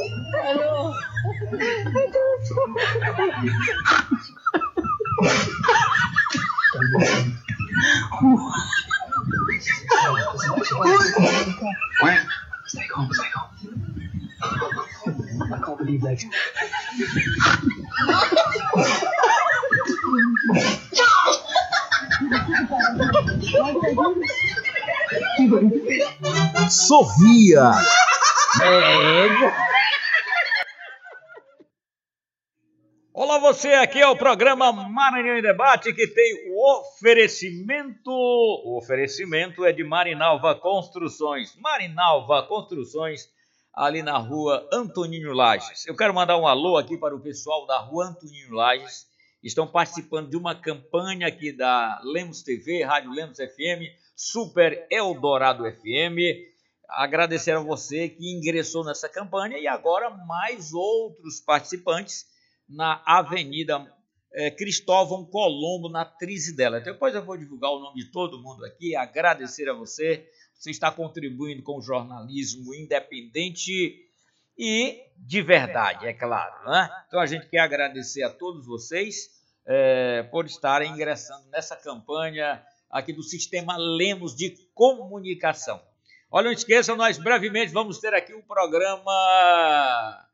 Alô? Stay calm. I can't believe that. Sorria. Olá você, aqui é o programa Maranhão em Debate, que tem o oferecimento. O oferecimento é de Marinalva Construções. Marinalva Construções, ali na rua Antoninho Lages. Eu quero mandar um alô aqui para o pessoal da rua Antoninho Lages. Estão participando de uma campanha aqui da Lemos TV, Rádio Lemos FM, Super Eldorado FM. Agradecer a você que ingressou nessa campanha e agora mais outros participantes na Avenida Cristóvão Colombo, na Trizidela. Depois eu vou divulgar o nome de todo mundo aqui, agradecer a você. Você está contribuindo com o jornalismo independente e de verdade, é claro, né? Então a gente quer agradecer a todos vocês por estarem ingressando nessa campanha aqui do Sistema Lemos de Comunicação. Olha, não esqueçam, nós brevemente vamos ter aqui um programa